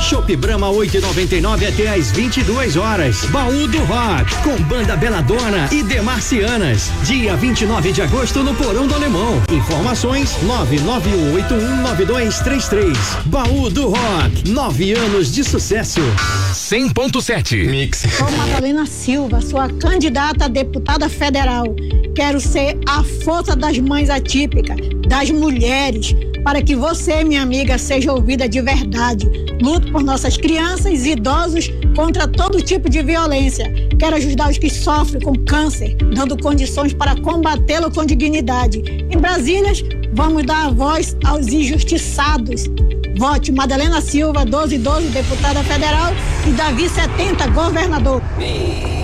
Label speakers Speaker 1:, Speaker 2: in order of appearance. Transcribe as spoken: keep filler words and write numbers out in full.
Speaker 1: Chopp Brahma oito e noventa e nove até às vinte e duas horas. Baú do Rock com banda Beladona e Demarcianas. Dia vinte e nove de agosto no Porão do Alemão. Informações nove nove um oito um nove dois três três. Baú do Rock, nove anos de sucesso.
Speaker 2: cem ponto sete Mix.
Speaker 3: Sou Madalena Silva, sua candidata a deputada federal. Quero ser a força das mães atípicas, das mulheres, para que você, minha amiga, seja ouvida de verdade. Luto por nossas crianças e idosos contra todo tipo de violência. Quero ajudar os que sofrem com câncer, dando condições para combatê-lo com dignidade. Em Brasília, vamos dar a voz aos injustiçados. Vote Madalena Silva, doze doze, deputada federal, e Davi setenta, governador.